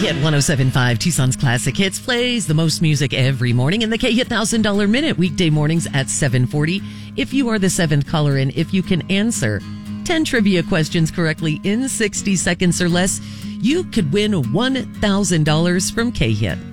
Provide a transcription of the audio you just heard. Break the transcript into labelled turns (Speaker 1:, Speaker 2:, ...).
Speaker 1: K-Hit 107.5, Tucson's Classic Hits, plays the most music every morning in the K-Hit $1,000 Minute, weekday mornings at 7:40. If you are the seventh caller in, if you can answer 10 trivia questions correctly in 60 seconds or less, you could win $1,000 from K-Hit.